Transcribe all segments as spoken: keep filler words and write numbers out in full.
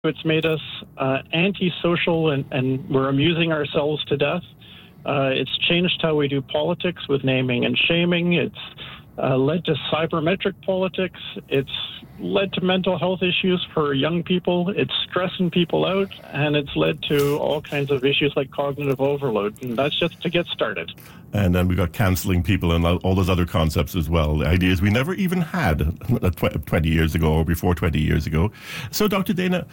It's made us uh, antisocial, and, and we're amusing ourselves to death. Uh, it's changed how we do politics with naming and shaming. It's uh, led to cybermetric politics. It's led to mental health issues for young people. It's stressing people out, and it's led to all kinds of issues like cognitive overload. And that's just to get started. And then we got cancelling people and all those other concepts as well. The ideas we never even had twenty years ago or before twenty years ago. So, Doctor Dana,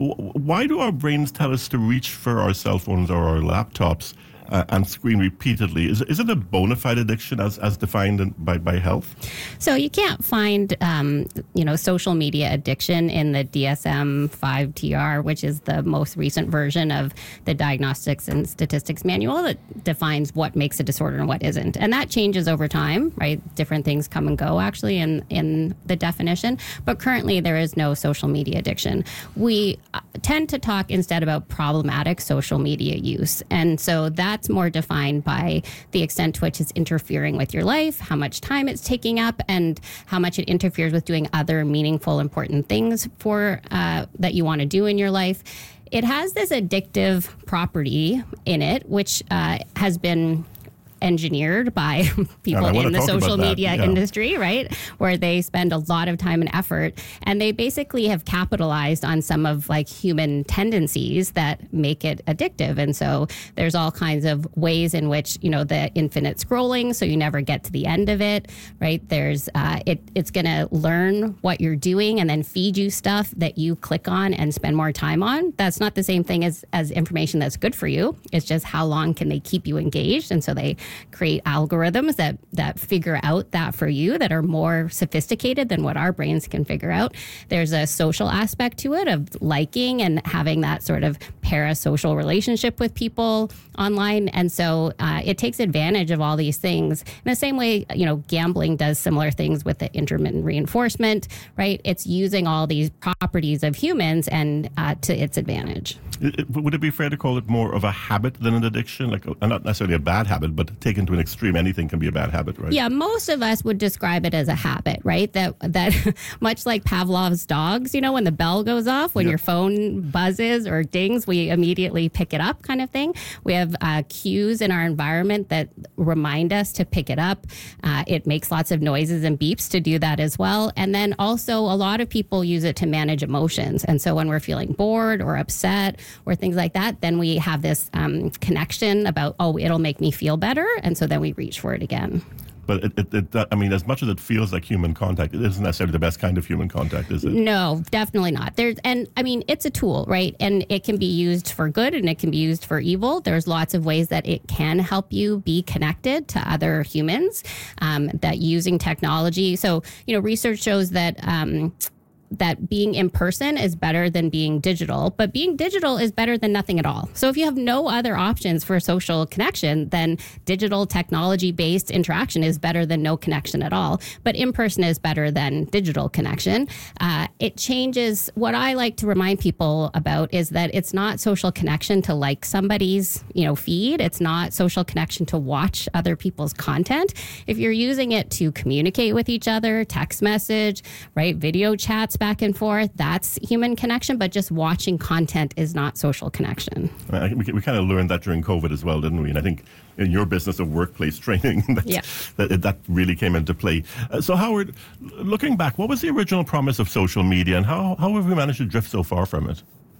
why do our brains tell us to reach for our cell phones or our laptops Uh, and screen repeatedly? Is, is it a bona fide addiction as, as defined in, by, by health? So you can't find, um, you know, social media addiction in the D S M five T R, which is the most recent version of the Diagnostics and Statistics Manual that defines what makes a disorder and what isn't. And that changes over time, right? Different things come and go, actually, in, in the definition. But currently, there is no social media addiction. We tend to talk instead about problematic social media use. And so that's more defined by the extent to which it's interfering with your life, how much time it's taking up, and how much it interferes with doing other meaningful, important things for uh, that you want to do in your life. It has this addictive property in it, which uh, has been engineered by people in the social media yeah. industry, right? Where they spend a lot of time and effort, and they basically have capitalized on some of like human tendencies that make it addictive. And so there's all kinds of ways in which, you know, the infinite scrolling, so you never get to the end of it, right? There's, uh, it, it's going to learn what you're doing and then feed you stuff that you click on and spend more time on. That's not the same thing as, as information that's good for you. It's just how long can they keep you engaged? And so they create algorithms that that figure out that for you, that are more sophisticated than what our brains can figure out. There's a social aspect to it of liking and having that sort of parasocial relationship with people online. And so uh, it takes advantage of all these things in the same way, you know, gambling does similar things with the intermittent reinforcement, right? It's using all these properties of humans and uh, to its advantage. It, it, would it be fair to call it more of a habit than an addiction? Like, uh, not necessarily a bad habit, but taken to an extreme, anything can be a bad habit, right? Yeah, most of us would describe it as a habit, right? That that much like Pavlov's dogs, you know, when the bell goes off, when yep. your phone buzzes or dings, we immediately pick it up, kind of thing. We have uh, cues in our environment that remind us to pick it up. Uh, it makes lots of noises and beeps to do that as well. And then also a lot of people use it to manage emotions. And so when we're feeling bored or upset or things like that, then we have this um, connection about, oh, it'll make me feel better. And so then we reach for it again. But it, it, it, I mean, as much as it feels like human contact, it isn't necessarily the best kind of human contact, is it? No, definitely not. There's, and I mean, it's a tool, right? And it can be used for good and it can be used for evil. There's lots of ways that it can help you be connected to other humans, um, that using technology. So, you know, research shows that, um, that being in person is better than being digital, but being digital is better than nothing at all. So if you have no other options for social connection, then digital technology-based interaction is better than no connection at all. But in person is better than digital connection. Uh, it changes. What I like to remind people about is that it's not social connection to like somebody's, you know, feed. It's not social connection to watch other people's content. If you're using it to communicate with each other, text message, right, video chats, back and forth, that's human connection, but just watching content is not social connection. I think we, we kind of learned that during COVID as well, didn't we? And I think in your business of workplace training, that, yeah. that, that really came into play. Uh, so Howard, looking back, what was the original promise of social media and how, how have we managed to drift so far from it?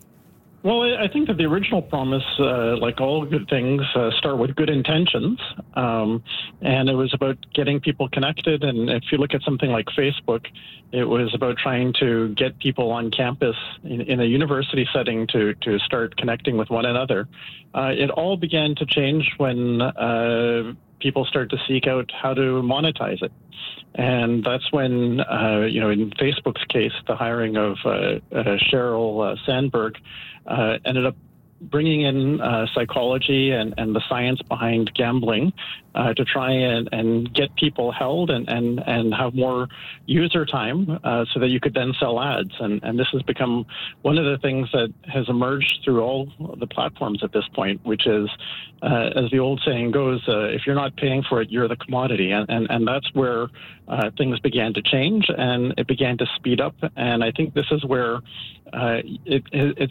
Well, I think that the original promise, uh, like all good things, uh, start with good intentions. Um, and it was about getting people connected. And if you look at something like Facebook, it was about trying to get people on campus in, in a university setting to, to start connecting with one another. Uh, it all began to change when uh, people start to seek out how to monetize it. And that's when, uh, you know, in Facebook's case, the hiring of uh, uh, Sheryl uh, Sandberg uh, ended up bringing in uh, psychology and, and the science behind gambling uh, to try and, and get people held and, and, and have more user time uh, so that you could then sell ads. And, and this has become one of the things that has emerged through all the platforms at this point, which is, uh, as the old saying goes, uh, if you're not paying for it, you're the commodity. And, and, and that's where uh, things began to change and it began to speed up. And I think this is where uh, it, it